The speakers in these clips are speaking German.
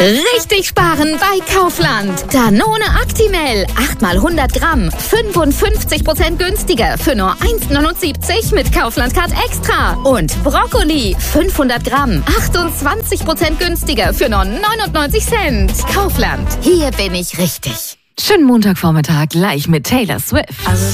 Richtig sparen bei Kaufland. Danone Actimel, 8 mal 100 Gramm, 55% günstiger für nur 1,79 mit Kaufland Card Extra. Und Brokkoli, 500 Gramm, 28% günstiger für nur 99 Cent. Kaufland, hier bin ich richtig. Schönen Montagvormittag gleich mit Taylor Swift.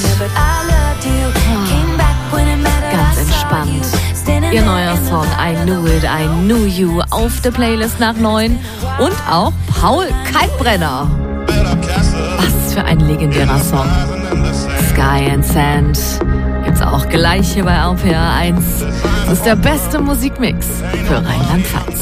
Ganz entspannt. Ihr neuer Song I Knew It, I Knew You auf der Playlist nach 9. Und auch Paul Kalkbrenner. Was für ein legendärer Song. Sky and Sand. Gibt's auch gleich hier bei RPR 1. Das ist der beste Musikmix für Rheinland-Pfalz.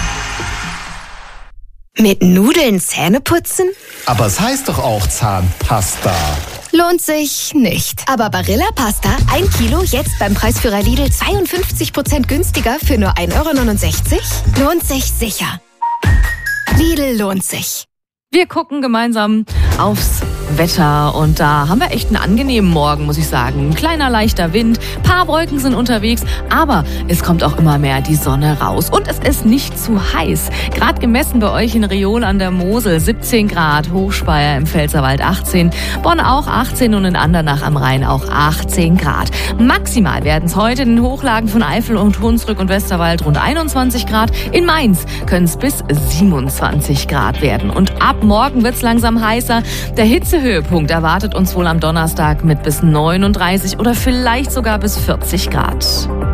Mit Nudeln Zähne putzen? Aber es heißt doch auch Zahnpasta. Lohnt sich nicht. Aber Barilla Pasta, 1 Kilo, jetzt beim Preisführer Lidl 52% günstiger für nur 1,69 €? Lohnt sich sicher. Lidl lohnt sich. Wir gucken gemeinsam aufs Wetter und da haben wir echt einen angenehmen Morgen, muss ich sagen. Ein kleiner leichter Wind, paar Wolken sind unterwegs, aber es kommt auch immer mehr die Sonne raus und es ist nicht zu heiß. Gerade gemessen bei euch in Riohl an der Mosel 17 Grad, Hochspeyer im Pfälzerwald 18, Bonn auch 18 und in Andernach am Rhein auch 18 Grad. Maximal werden es heute in den Hochlagen von Eifel und Hunsrück und Westerwald rund 21 Grad. In Mainz können es bis 27 Grad werden und ab morgen wird es langsam heißer. Der Hitzehöhepunkt erwartet uns wohl am Donnerstag mit bis 39 oder vielleicht sogar bis 40 Grad.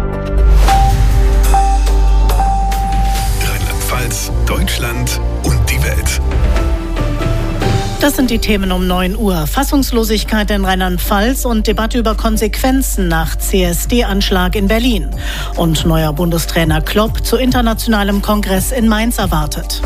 Rheinland-Pfalz, Deutschland und die Welt. Das sind die Themen um 9 Uhr. Fassungslosigkeit in Rheinland-Pfalz und Debatte über Konsequenzen nach CSD-Anschlag in Berlin. Und neuer Bundestrainer Klopp zu internationalem Kongress in Mainz erwartet.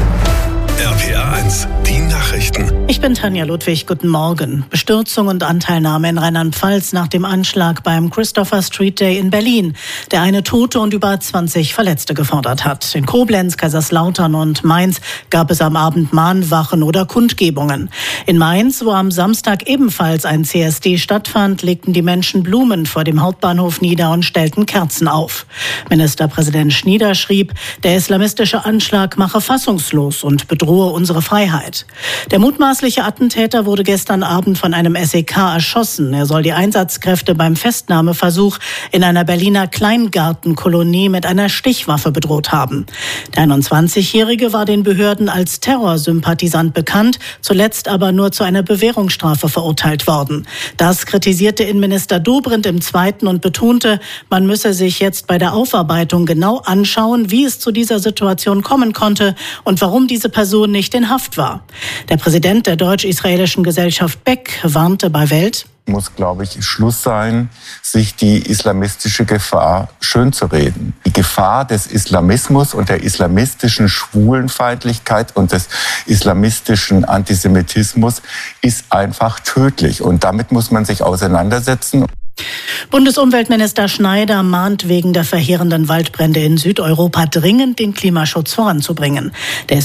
RPR 1, die Nachrichten. Ich bin Tanja Ludwig, guten Morgen. Bestürzung und Anteilnahme in Rheinland-Pfalz nach dem Anschlag beim Christopher Street Day in Berlin, der eine Tote und über 20 Verletzte gefordert hat. In Koblenz, Kaiserslautern und Mainz gab es am Abend Mahnwachen oder Kundgebungen. In Mainz, wo am Samstag ebenfalls ein CSD stattfand, legten die Menschen Blumen vor dem Hauptbahnhof nieder und stellten Kerzen auf. Ministerpräsident Schnieder schrieb, der islamistische Anschlag mache fassungslos und bedrohe unsere Freiheit. Der mutmaßliche Attentäter wurde gestern Abend von einem SEK erschossen. Er soll die Einsatzkräfte beim Festnahmeversuch in einer Berliner Kleingartenkolonie mit einer Stichwaffe bedroht haben. Der 21-Jährige war den Behörden als Terrorsympathisant bekannt, zuletzt aber nur zu einer Bewährungsstrafe verurteilt worden. Das kritisierte Innenminister Dobrindt im Zweiten und betonte, man müsse sich jetzt bei der Aufarbeitung genau anschauen, wie es zu dieser Situation kommen konnte und warum diese Person nicht in Haft war. Der Präsident der deutsch-israelischen Gesellschaft Beck warnte bei Welt: Muss, glaube ich, Schluss sein, sich die islamistische Gefahr schönzureden. Die Gefahr des Islamismus und der islamistischen Schwulenfeindlichkeit und des islamistischen Antisemitismus ist einfach tödlich. Und damit muss man sich auseinandersetzen. Bundesumweltminister Schneider mahnt wegen der verheerenden Waldbrände in Südeuropa dringend, den Klimaschutz voranzubringen. Der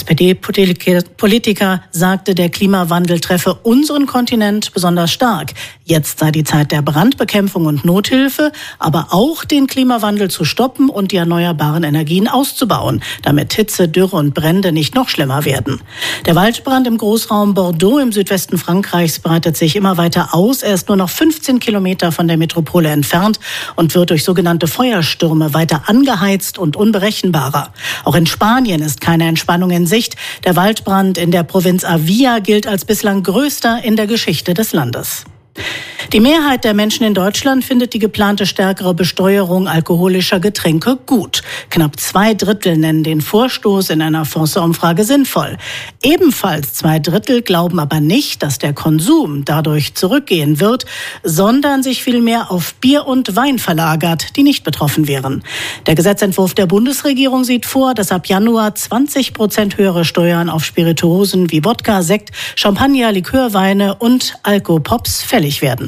SPD-Politiker sagte, der Klimawandel treffe unseren Kontinent besonders stark. Jetzt sei die Zeit der Brandbekämpfung und Nothilfe, aber auch den Klimawandel zu stoppen und die erneuerbaren Energien auszubauen, damit Hitze, Dürre und Brände nicht noch schlimmer werden. Der Waldbrand im Großraum Bordeaux im Südwesten Frankreichs breitet sich immer weiter aus. Er ist nur noch 15 Kilometer von der Metropole entfernt und wird durch sogenannte Feuerstürme weiter angeheizt und unberechenbarer. Auch in Spanien ist keine Entspannung in Sicht. Der Waldbrand in der Provinz Avia gilt als bislang größter in der Geschichte des Landes. Die Mehrheit der Menschen in Deutschland findet die geplante stärkere Besteuerung alkoholischer Getränke gut. Knapp 2/3 nennen den Vorstoß in einer Forsa-Umfrage sinnvoll. Ebenfalls 2/3 glauben aber nicht, dass der Konsum dadurch zurückgehen wird, sondern sich vielmehr auf Bier und Wein verlagert, die nicht betroffen wären. Der Gesetzentwurf der Bundesregierung sieht vor, dass ab Januar 20% höhere Steuern auf Spirituosen wie Wodka, Sekt, Champagner, Likörweine und Alkopops fällig werden.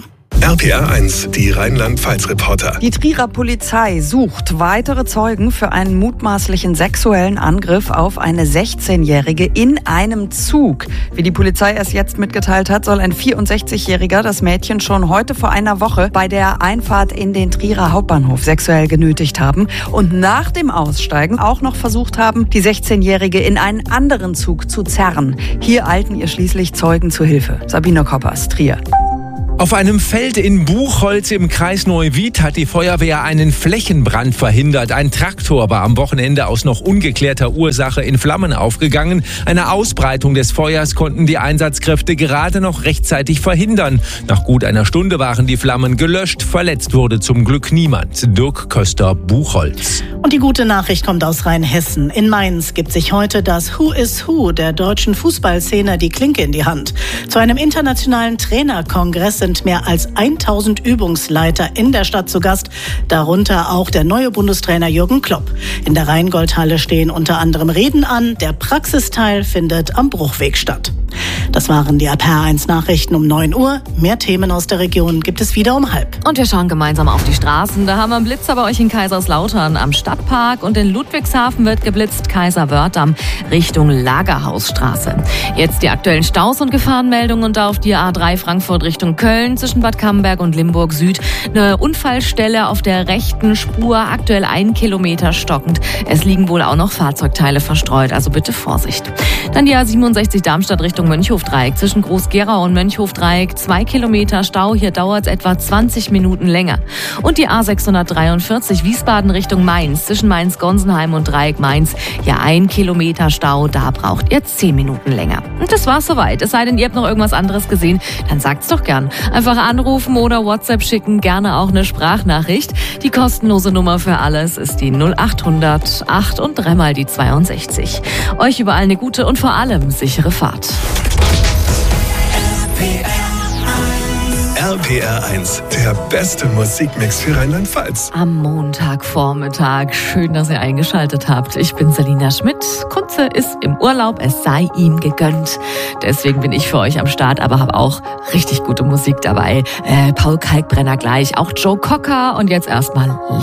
RPA 1, die Rheinland-Pfalz-Reporter. Die Trierer Polizei sucht weitere Zeugen für einen mutmaßlichen sexuellen Angriff auf eine 16-Jährige in einem Zug. Wie die Polizei es jetzt mitgeteilt hat, soll ein 64-Jähriger das Mädchen schon heute vor einer Woche bei der Einfahrt in den Trierer Hauptbahnhof sexuell genötigt haben und nach dem Aussteigen auch noch versucht haben, die 16-Jährige in einen anderen Zug zu zerren. Hier eilten ihr schließlich Zeugen zu Hilfe. Sabine Koppers, Trier. Auf einem Feld in Buchholz im Kreis Neuwied hat die Feuerwehr einen Flächenbrand verhindert. Ein Traktor war am Wochenende aus noch ungeklärter Ursache in Flammen aufgegangen. Eine Ausbreitung des Feuers konnten die Einsatzkräfte gerade noch rechtzeitig verhindern. Nach gut einer Stunde waren die Flammen gelöscht. Verletzt wurde zum Glück niemand. Dirk Köster, Buchholz. Und die gute Nachricht kommt aus Rheinhessen. In Mainz gibt sich heute das Who is Who der deutschen Fußballszene die Klinke in die Hand. Zu einem internationalen Trainerkongress sind mehr als 1000 Übungsleiter in der Stadt zu Gast, darunter auch der neue Bundestrainer Jürgen Klopp. In der Rheingoldhalle stehen unter anderem Reden an. Der Praxisteil findet am Bruchweg statt. Das waren die RPA 1 Nachrichten um 9 Uhr. Mehr Themen aus der Region gibt es wieder um 12:30. Und wir schauen gemeinsam auf die Straßen. Da haben wir einen Blitzer bei euch in Kaiserslautern am Stadtpark und in Ludwigshafen wird geblitzt, Kaiserwörth Richtung Lagerhausstraße. Jetzt die aktuellen Staus und Gefahrenmeldungen und da auf die A3 Frankfurt Richtung Köln zwischen Bad Camberg und Limburg Süd. Eine Unfallstelle auf der rechten Spur, aktuell 1 Kilometer stockend. Es liegen wohl auch noch Fahrzeugteile verstreut, also bitte Vorsicht. Dann die A67 Darmstadt Richtung Mönchhofdreieck zwischen Groß-Gerau und Mönchhofdreieck 2 Kilometer Stau. Hier dauert es etwa 20 Minuten länger. Und die A643 Wiesbaden Richtung Mainz zwischen Mainz-Gonsenheim und Dreieck Mainz. Ja, 1 Kilometer Stau, da braucht ihr 10 Minuten länger. Und das war's soweit. Es sei denn, ihr habt noch irgendwas anderes gesehen, dann sagt's doch gern. Einfach anrufen oder WhatsApp schicken, gerne auch eine Sprachnachricht. Die kostenlose Nummer für alles ist die 0800 8 und 3 mal die 62. Euch überall eine gute und vor allem sichere Fahrt. RPR 1, der beste Musikmix für Rheinland-Pfalz. Am Montagvormittag. Schön, dass ihr eingeschaltet habt. Ich bin Selina Schmidt. Kunze ist im Urlaub, es sei ihm gegönnt. Deswegen bin ich für euch am Start, aber habe auch richtig gute Musik dabei. Paul Kalkbrenner gleich, auch Joe Cocker und jetzt erstmal